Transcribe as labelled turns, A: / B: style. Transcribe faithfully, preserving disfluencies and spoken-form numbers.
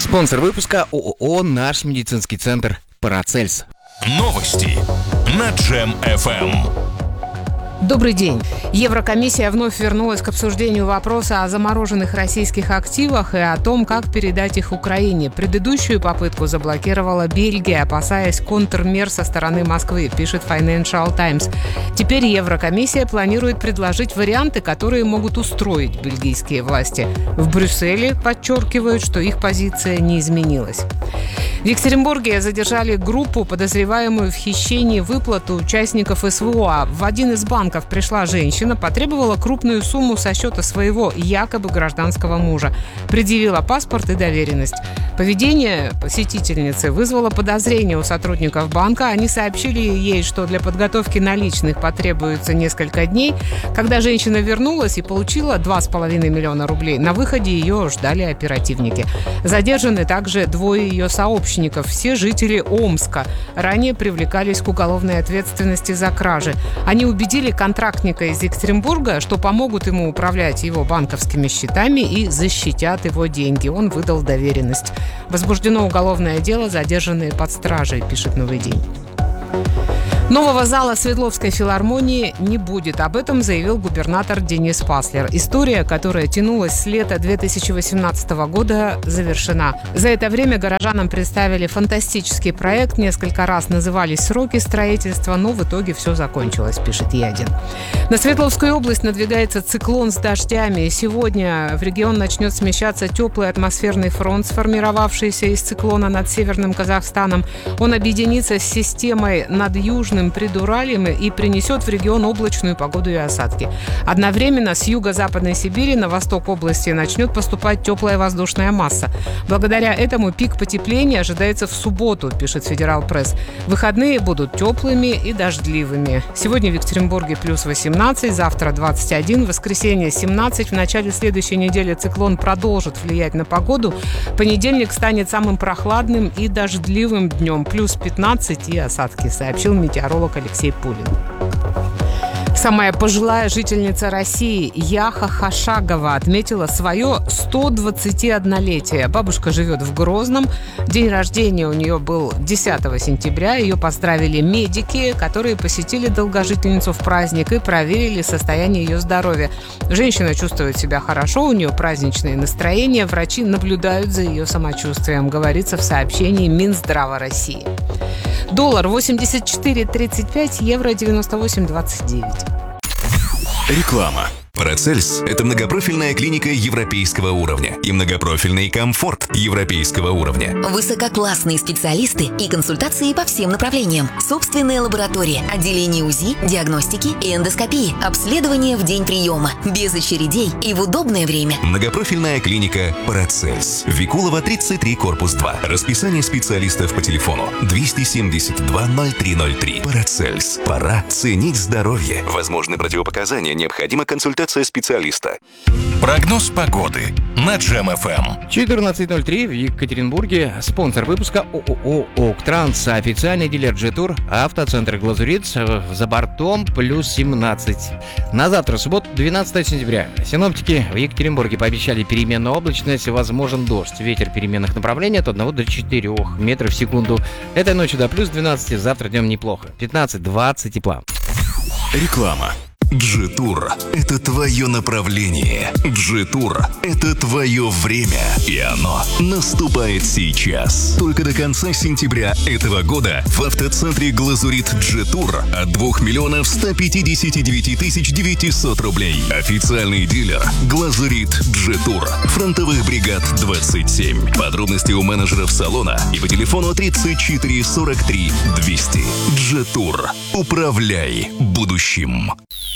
A: Спонсор выпуска ООО «Наш медицинский центр Парацельс».
B: Новости на Джем эф эм.
C: Добрый день. Еврокомиссия вновь вернулась к обсуждению вопроса о замороженных российских активах и о том, как передать их Украине. Предыдущую попытку заблокировала Бельгия, опасаясь контрмер со стороны Москвы, пишет Financial Times. Теперь Еврокомиссия планирует предложить варианты, которые могут устроить бельгийские власти. В Брюсселе подчеркивают, что их позиция не изменилась. В Екатеринбурге задержали группу, подозреваемую в хищении выплаты участников эс вэ о. В один из банков пришла женщина, потребовала крупную сумму со счета своего якобы гражданского мужа. Предъявила паспорт и доверенность. Поведение посетительницы вызвало подозрение у сотрудников банка. Они сообщили ей, что для подготовки наличных потребуется несколько дней. Когда женщина вернулась и получила два с половиной миллиона рублей, на выходе ее ждали оперативники. Задержаны также двое ее сообщников, все жители Омска. Ранее привлекались к уголовной ответственности за кражи. Они убедили контрактника из Екатеринбурга, что помогут ему управлять его банковскими счетами и защитят его деньги. Он выдал доверенность. Возбуждено уголовное дело, задержанные под стражей, пишет «Новый день». Нового зала Свердловской филармонии не будет. Об этом заявил губернатор Денис Паслер. История, которая тянулась с лета две тысячи восемнадцатого года, завершена. За это время горожанам представили фантастический проект. Несколько раз назывались сроки строительства, но в итоге все закончилось, пишет Ядин. На Свердловскую область надвигается циклон с дождями. Сегодня в регион начнет смещаться теплый атмосферный фронт, сформировавшийся из циклона над Северным Казахстаном. Он объединится с системой над Южным Придуральем и принесет в регион облачную погоду и осадки. Одновременно с юго-западной Сибири на восток области начнет поступать теплая воздушная масса. Благодаря этому пик потепления ожидается в субботу, пишет Федерал Пресс. Выходные будут теплыми и дождливыми. Сегодня в Екатеринбурге плюс восемнадцать, завтра двадцать один, в воскресенье семнадцать. В начале следующей недели циклон продолжит влиять на погоду. Понедельник станет самым прохладным и дождливым днем, плюс пятнадцать и осадки, сообщил метеоролог Алексей Пулин. Самая пожилая жительница России Яха Хашагова отметила свое сто двадцатиоднолетие. Бабушка живет в Грозном. День рождения у нее был десятого сентября. Ее поздравили медики, которые посетили долгожительницу в праздник и проверили состояние ее здоровья. Женщина чувствует себя хорошо, у нее праздничное настроение. Врачи наблюдают за ее самочувствием, говорится в сообщении Минздрава России. Доллар восемьдесят четыре тридцать пять, евро девяносто восемь двадцать девять.
B: Реклама. Парацельс – это многопрофильная клиника европейского уровня и многопрофильный комфорт европейского уровня.
D: Высококлассные специалисты и консультации по всем направлениям. Собственная лаборатория, отделение УЗИ, диагностики и эндоскопии. Обследование в день приема. Без очередей и в удобное время.
B: Многопрофильная клиника Парацельс. Викулова, тридцать три, корпус два. Расписание специалистов по телефону двести семьдесят два ноль три ноль три. Парацельс. Пора ценить здоровье. Возможны противопоказания. Необходима консультация специалиста. Прогноз погоды на Джем эф эм.
A: четырнадцать ноль три в Екатеринбурге. Спонсор выпуска ООО «Октранс». Официальный дилер G-Tour. Автоцентр «Глазурит». За бортом плюс семнадцать. На завтра, субботу, двенадцатого сентября. Синоптики в Екатеринбурге пообещали переменную облачность. Возможен дождь. Ветер переменных направлений от одного до четырёх метров в секунду. Этой ночью до плюс двенадцати. Завтра днем неплохо. пятнадцать-двадцать тепла.
B: Реклама. G-Tour – это твое направление. G-Tour – это твое время. И оно наступает сейчас. Только до конца сентября этого года в автоцентре «Глазурит» G-Tour от двух миллионов ста пятидесяти девяти тысяч девятисот рублей. Официальный дилер «Глазурит» G-Tour. Фронтовых бригад двадцать семь. Подробности у менеджеров салона и по телефону тридцать четыре сорок три двести. G-Tour. Управляй будущим.